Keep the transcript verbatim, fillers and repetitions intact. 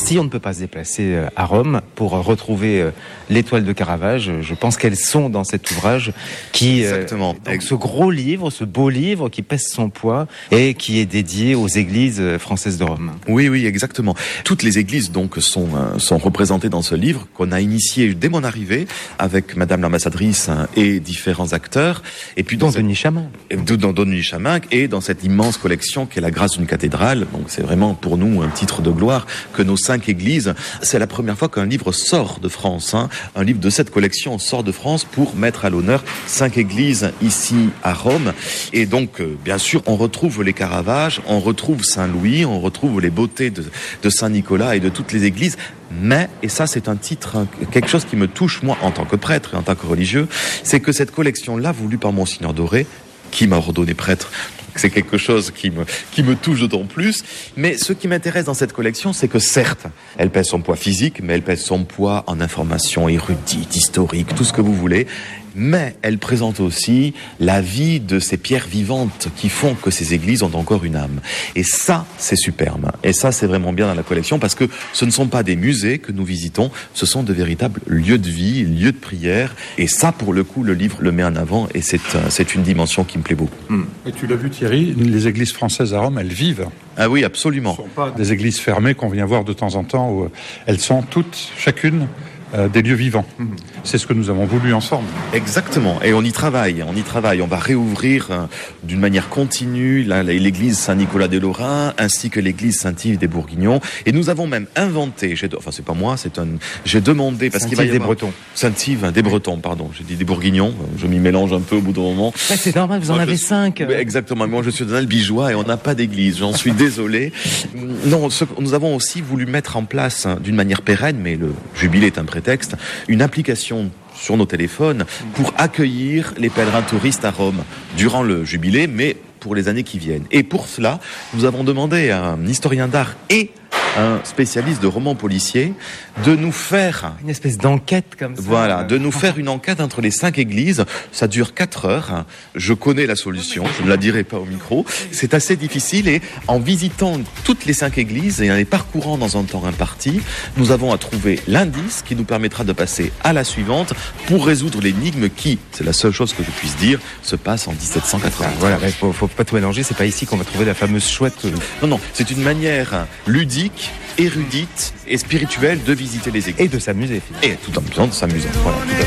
si on ne peut pas se déplacer à Rome pour retrouver l'étoile de Caravage, je pense qu'elles sont dans cet ouvrage qui, Exactement. Euh, donc ce gros livre, ce beau livre qui pèse son poids et qui est dédié aux églises françaises de Rome. Oui, oui, exactement. Toutes les églises donc sont euh, sont représentées dans ce livre qu'on a initié dès mon arrivée avec Madame l'ambassadrice et différents acteurs. Et puis Dans dans Denis Chamain. dans Denis Chamain et dans cette immense collection qui est la grâce d'une cathédrale. Donc c'est vraiment pour nous un titre de gloire que nos cinq églises. C'est la première fois qu'un livre sort de France. Hein. Un livre de cette collection sort de France pour mettre à l'honneur cinq églises ici à Rome. Et donc euh, bien sûr on retrouve les Caravages, on retrouve Saint-Louis, on retrouve les beautés de, de Saint-Nicolas et de toutes les églises. Mais, et ça c'est un titre, quelque chose qui me touche moi en tant que prêtre et en tant que religieux, c'est que cette collection-là, voulue par Monseigneur Doré, qui m'a ordonné prêtre, c'est quelque chose qui me, qui me touche d'autant plus. Mais ce qui m'intéresse dans cette collection, c'est que certes, elle pèse son poids physique, mais elle pèse son poids en information érudite, historique, tout ce que vous voulez. Mais elle présente aussi la vie de ces pierres vivantes qui font que ces églises ont encore une âme. Et ça, c'est superbe. Et ça, c'est vraiment bien dans la collection parce que ce ne sont pas des musées que nous visitons, ce sont de véritables lieux de vie, lieux de prière. Et ça, pour le coup, le livre le met en avant et c'est, c'est une dimension qui me plaît beaucoup. Et tu l'as vu, Thierry, les églises françaises à Rome, elles vivent. Ah oui, absolument. Ce ne sont pas des églises fermées qu'on vient voir de temps en temps, où elles sont toutes, chacune, Euh, des lieux vivants. Mmh. C'est ce que nous avons voulu ensemble. Exactement. Et on y travaille. On y travaille. On va réouvrir euh, d'une manière continue la, la, l'église Saint-Nicolas des Lorrains ainsi que l'église Saint-Yves des Bourguignons. Et nous avons même inventé, j'ai, enfin c'est pas moi, c'est un, j'ai demandé parce qu'il va y avoir... des Bretons. Saint-Yves des Bretons, pardon. J'ai dit des Bourguignons. Je m'y mélange un peu au bout d'un moment. Ouais, c'est normal, vous en moi, avez je... cinq. Exactement. Moi, je suis d'un Albigeois et on n'a pas d'église. J'en suis désolé. Non, ce, nous avons aussi voulu mettre en place hein, d'une manière pérenne, mais le jubilé est un prétexte, une application sur nos téléphones pour accueillir les pèlerins touristes à Rome durant le jubilé, mais pour les années qui viennent. Et pour cela, nous avons demandé à un historien d'art et un spécialiste de romans policiers de nous faire une espèce d'enquête comme ça. Voilà, de nous faire une enquête entre les cinq églises. Ça dure quatre heures. Je connais la solution. Je ne la dirai pas au micro. C'est assez difficile et en visitant toutes les cinq églises et en les parcourant dans un temps imparti, nous avons à trouver l'indice qui nous permettra de passer à la suivante pour résoudre l'énigme qui, c'est la seule chose que je puisse dire, se passe en dix-sept cent quatre-vingt. Voilà, il faut, faut pas tout mélanger. C'est pas ici qu'on va trouver la fameuse chouette. Non, non, c'est une manière ludique, érudite et spirituelle de visiter les églises. Et de s'amuser. Et tout en faisant de s'amuser. Voilà, tout à fait.